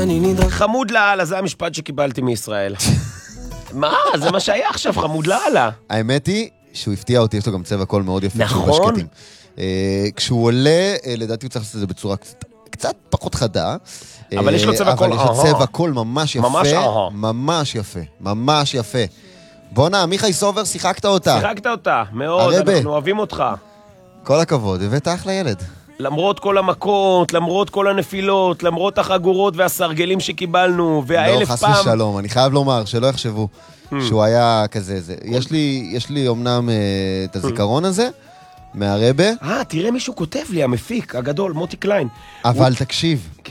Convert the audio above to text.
אני נדרך. חמוד לאללה, זה המשפט שקיבלתי מישראל. מה? זה מה שהיה עכשיו, חמוד לאללה. האמת היא שהוא הפתיע אותי, יש לו גם צבע קול מאוד יפה. נכון. כשהוא עולה, לדעתי הוא צריך לעשות את זה בצורה קצת פחות חדה. אבל יש לו צבע קול. אבל יש לו צבע קול ממש יפה. ממש יפה. ממש יפה. בונה, מיכאי סובר, שיחקת אותה. שיחקת אותה, מאוד, אנחנו אוהבים אותך. כל הכבוד, הבאת אחלה ילד. למרות כל המכות, למרות כל הנפילות, למרות החגורות והסרגלים שקיבלנו, והאלף פעם... לא, חס ושלום, אני חייב לומר, שלא יחשבו שהוא היה כזה. יש לי אומנם את הזיכרון הזה, מהרבה. תראה מישהו כותב לי, המפיק הגדול, מוטי קליין. אבל תקשיב.